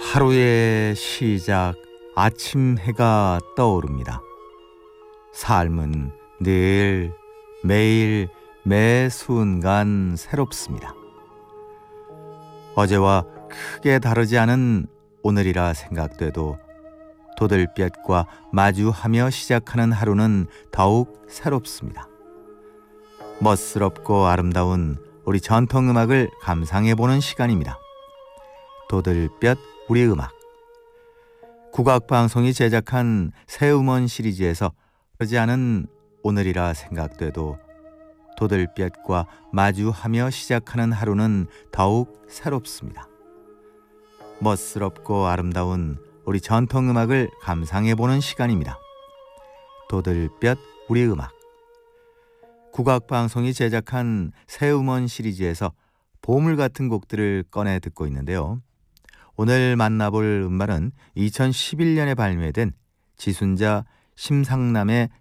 하루의 시작, 아침 해가 떠오릅니다. 삶은 늘, 매일, 매 순간 새롭습니다. 어제와 크게 다르지 않은 오늘이라 생각돼도 도들볕과 마주하며 시작하는 하루는 더욱 새롭습니다. 멋스럽고 아름다운 우리 전통음악을 감상해보는 시간입니다. 도들볕 우리 음악. 국악방송이 제작한 새 음원 시리즈에서 그러지 않은 오늘이라 생각돼도 도들볕과 마주하며 시작하는 하루는 더욱 새롭습니다. 멋스럽고 아름다운 우리 전통음악을 감상해보는 시간입니다. 도들볕 우리 음악. 국악방송이 제작한 새 음원 시리즈에서 보물 같은 곡들을 꺼내 듣고 있는데요. 오늘 만나볼 음반은 2011년에 발매된 지순자 심상남의